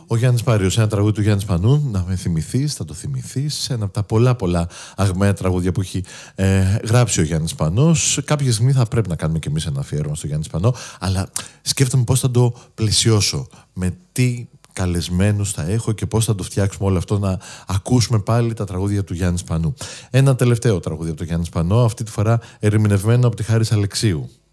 Ο Γιάννης Πάριος, ένα τραγούδι του Γιάννη Σπανού, να με θυμηθείς, θα το θυμηθείς. Ένα από τα πολλά αγμαία τραγούδια που έχει γράψει ο Γιάννης Σπανός. Κάποια στιγμή θα πρέπει να κάνουμε κι εμείς ένα αφιέρωμα στο Γιάννη Σπανό, αλλά σκέφτομαι πώς θα το πλαισιώσω, με τι καλεσμένους θα έχω και πώς θα το φτιάξουμε όλο αυτό, να ακούσουμε πάλι τα τραγούδια του Γιάννη Σπανού. Ένα τελευταίο τραγούδι από τον Γιάννη Σπανό, αυτή τη φορά ερμηνευμένο από τη Χάρις Αλεξίου.